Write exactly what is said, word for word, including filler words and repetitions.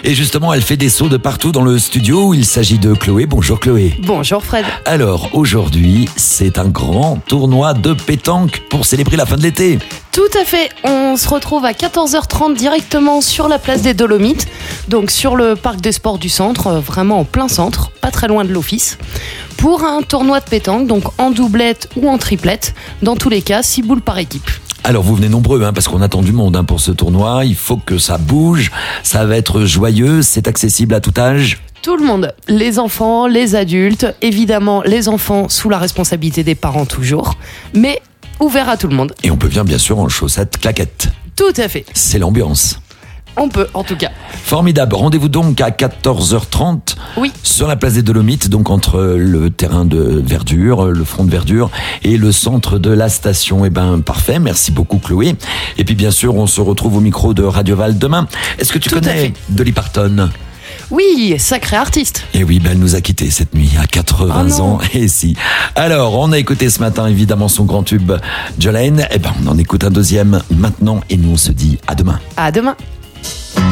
Et justement, elle fait des sauts de partout dans le studio. Il s'agit de Chloé. Bonjour Chloé. Bonjour Fred. Alors, aujourd'hui, c'est un grand tournoi de pétanque pour célébrer la fin de l'été. Tout à fait, on se retrouve à quatorze heures trente directement sur la place des Dolomites, donc sur le parc des sports du centre, vraiment en plein centre, pas très loin de l'office, pour un tournoi de pétanque, donc en doublette ou en triplette, dans tous les cas, six boules par équipe. Alors vous venez nombreux, hein, parce qu'on attend du monde hein, pour ce tournoi, il faut que ça bouge, ça va être joyeux, c'est accessible à tout âge. Tout le monde, les enfants, les adultes, évidemment les enfants sous la responsabilité des parents toujours, mais ouvert à tout le monde. Et on peut venir bien sûr en chaussettes claquettes. Tout à fait. C'est l'ambiance. On peut, en tout cas. Formidable. Rendez-vous donc à quatorze heures trente oui. sur la place des Dolomites, donc entre le terrain de verdure, le front de verdure et le centre de la station. Eh ben, parfait. Merci beaucoup, Chloé. Et puis, bien sûr, on se retrouve au micro de Radio Val demain. Est-ce que tu Tout connais Dolly Parton ? Oui, sacré artiste. Et oui, ben elle nous a quittés cette nuit à quatre-vingts oh ans. Et si. Alors, on a écouté ce matin évidemment son grand tube Jolene. Eh ben, on en écoute un deuxième maintenant et nous on se dit à demain. À demain.